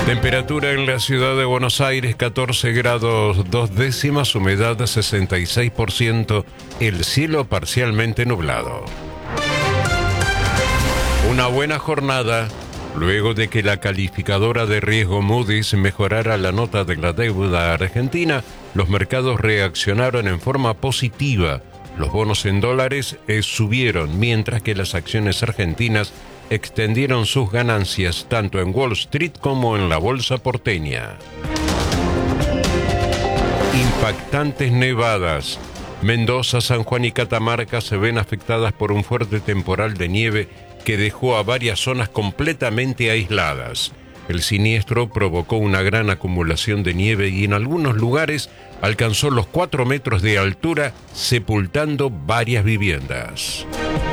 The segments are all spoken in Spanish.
Temperatura en la ciudad de Buenos Aires, 14 grados 2 décimas, humedad 66%, el cielo parcialmente nublado. Una buena jornada, luego de que la calificadora de riesgo Moody's mejorara la nota de la deuda argentina, los mercados reaccionaron en forma positiva. Los bonos en dólares subieron, mientras que las acciones argentinas extendieron sus ganancias tanto en Wall Street como en la bolsa porteña. Impactantes nevadas. Mendoza, San Juan y Catamarca se ven afectadas por un fuerte temporal de nieve que dejó a varias zonas completamente aisladas. El siniestro provocó una gran acumulación de nieve y en algunos lugares alcanzó los 4 metros de altura, sepultando varias viviendas.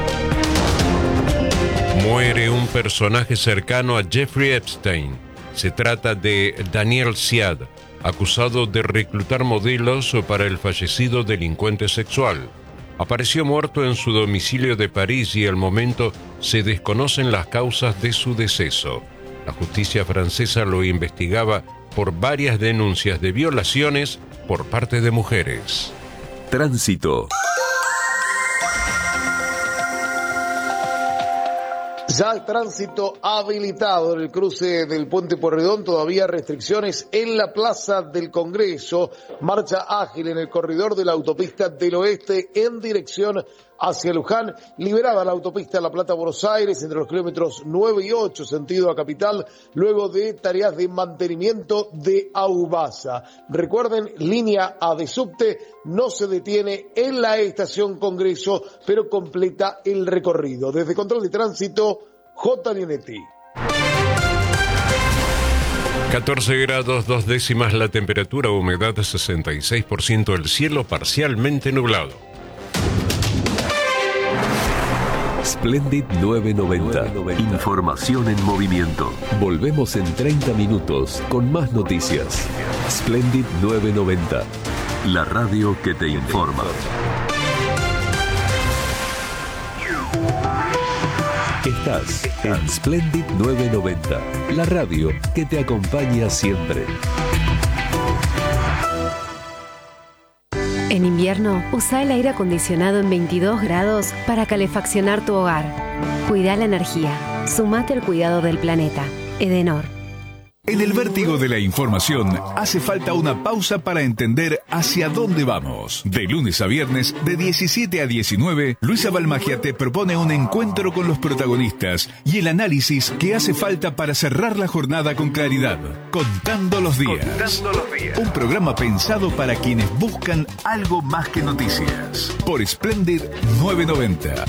Muere un personaje cercano a Jeffrey Epstein. Se trata de Daniel Ziad, acusado de reclutar modelos para el fallecido delincuente sexual. Apareció muerto en su domicilio de París y al momento se desconocen las causas de su deceso. La justicia francesa lo investigaba por varias denuncias de violaciones por parte de mujeres. Tránsito. Ya el tránsito habilitado en el cruce del Puente Pueyrredón, todavía restricciones en la Plaza del Congreso, marcha ágil en el corredor de la autopista del Oeste en dirección hacia Luján, liberada la autopista La Plata-Buenos Aires entre los kilómetros 9 y 8, sentido a Capital, luego de tareas de mantenimiento de Aubasa. Recuerden, línea A de subte no se detiene en la estación Congreso, pero completa el recorrido. Desde Control de Tránsito, J. Lienetti. 14 grados 2 décimas la temperatura, humedad 66%, el cielo parcialmente nublado. Splendid 990. Información en movimiento. Volvemos en 30 minutos con más noticias. Splendid 990. La radio que te informa. Estás en Splendid 990. La radio que te acompaña siempre. En invierno, usa el aire acondicionado en 22 grados para calefaccionar tu hogar. Cuida la energía. Sumate al cuidado del planeta. Edenor. En el vértigo de la información hace falta una pausa para entender hacia dónde vamos. De lunes a viernes, de 17 a 19, Luisa Balmagia te propone un encuentro con los protagonistas y el análisis que hace falta para cerrar la jornada con claridad. Contando los días. Un programa pensado para quienes buscan algo más que noticias. Por Splendid 990.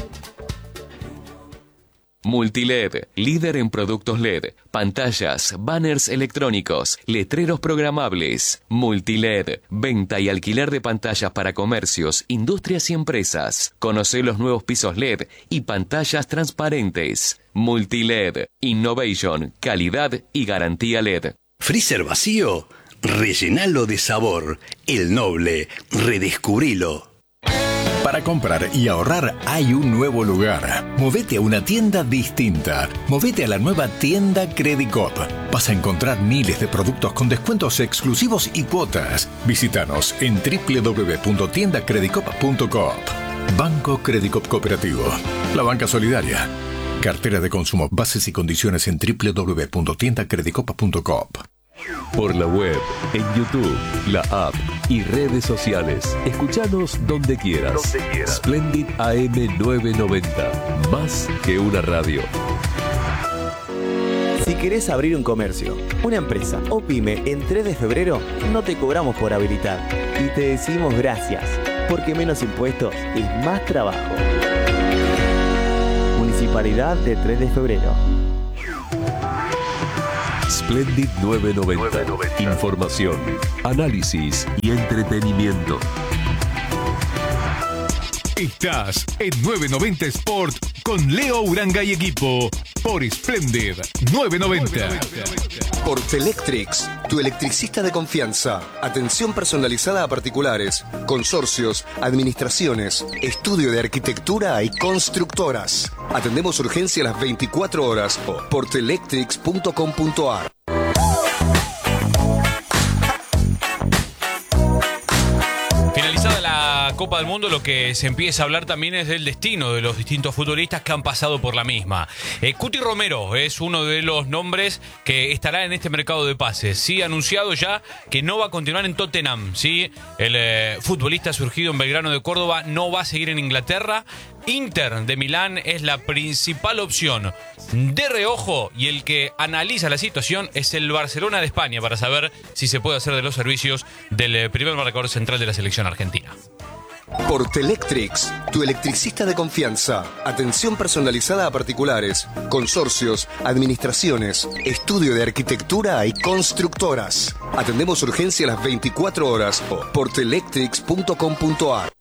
Multiled, líder en productos LED, pantallas, banners electrónicos, letreros programables. Multiled, venta y alquiler de pantallas para comercios, industrias y empresas. Conoce los nuevos pisos LED y pantallas transparentes. Multiled, innovation, calidad y garantía LED. ¿Freezer vacío? Rellenalo de sabor. El Noble, redescubrilo. Para comprar y ahorrar hay un nuevo lugar. Movete a una tienda distinta. Movete a la nueva tienda Credicop. Vas a encontrar miles de productos con descuentos exclusivos y cuotas. Visítanos en www.tiendacredicop.coop. Banco Credicop Cooperativo. La banca solidaria. Cartera de consumo. Bases y condiciones en www.tiendacredicop.coop. Por la web, en YouTube, la app y redes sociales. Escuchanos donde quieras. Splendid AM 990. Más que una radio. Si querés abrir un comercio, una empresa o pyme en 3 de febrero, no te cobramos por habilitar. Y te decimos gracias, porque menos impuestos es más trabajo. Municipalidad de 3 de febrero. Splendid 990. Información, análisis y entretenimiento. Estás en 990 Sport con Leo Uranga y equipo por Splendid 990. Portelectrics, tu electricista de confianza. Atención personalizada a particulares, consorcios, administraciones, estudio de arquitectura y constructoras. Atendemos urgencia a las 24 horas. Portelectrics.com.ar. Copa del Mundo, lo que se empieza a hablar también es del destino de los distintos futbolistas que han pasado por la misma. Cuti Romero es uno de los nombres que estará en este mercado de pases. Sí, anunciado ya que no va a continuar en Tottenham. Sí, el futbolista surgido en Belgrano de Córdoba no va a seguir en Inglaterra. Inter de Milán es la principal opción de reojo, y el que analiza la situación es el Barcelona de España para saber si se puede hacer de los servicios del primer marcador central de la selección argentina. Portelectrics, tu electricista de confianza. Atención personalizada a particulares, consorcios, administraciones, estudio de arquitectura y constructoras. Atendemos urgencia a las 24 horas. Portelectrics.com.ar.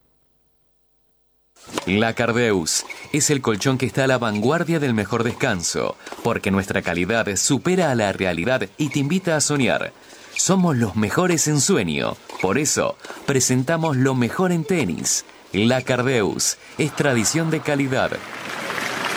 La Cardeus es el colchón que está a la vanguardia del mejor descanso, porque nuestra calidad supera a la realidad y te invita a soñar. Somos los mejores en sueño, por eso presentamos lo mejor en tenis. La Cardeus es tradición de calidad,